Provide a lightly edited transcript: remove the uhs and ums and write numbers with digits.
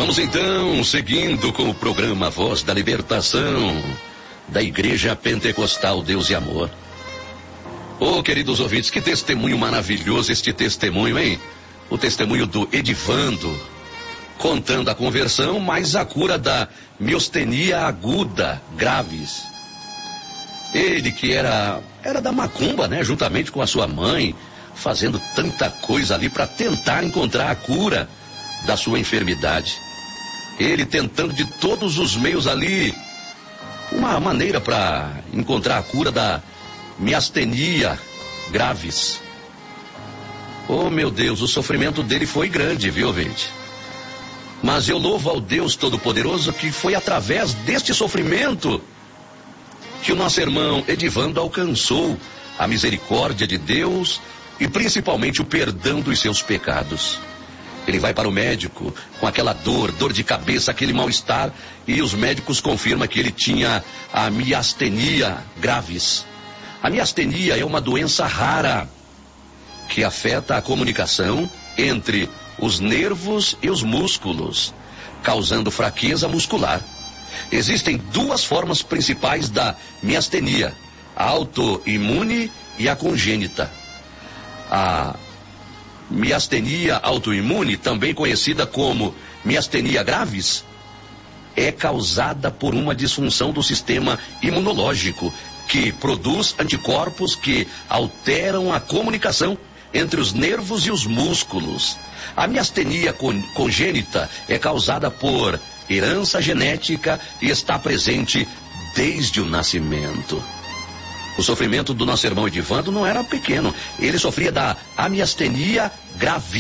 Vamos então, seguindo com o programa Voz da Libertação, da Igreja Pentecostal Deus e Amor. Oh, queridos ouvintes, que testemunho maravilhoso este testemunho, hein? O testemunho do Edivando, contando a conversão, mais a cura da miastenia aguda, graves. Ele que era da macumba, né? Juntamente com a sua mãe, fazendo tanta coisa ali para tentar encontrar a cura da sua enfermidade. Ele tentando de todos os meios ali uma maneira para encontrar a cura da miastenia graves. Oh, meu Deus, o sofrimento dele foi grande, viu, ouvinte? Mas eu louvo ao Deus Todo-Poderoso que foi através deste sofrimento que o nosso irmão Edivando alcançou a misericórdia de Deus e principalmente o perdão dos seus pecados. Ele vai para o médico com aquela dor de cabeça, aquele mal-estar, e os médicos confirmam que ele tinha a miastenia graves. A miastenia é uma doença rara que afeta a comunicação entre os nervos e os músculos, causando fraqueza muscular. Existem duas formas principais da miastenia: a autoimune e a congênita. A miastenia autoimune, também conhecida como miastenia graves, é causada por uma disfunção do sistema imunológico, que produz anticorpos que alteram a comunicação entre os nervos e os músculos. A miastenia congênita é causada por herança genética e está presente desde o nascimento. O sofrimento do nosso irmão Edivando não era pequeno. Ele sofria da miastenia gravíssima.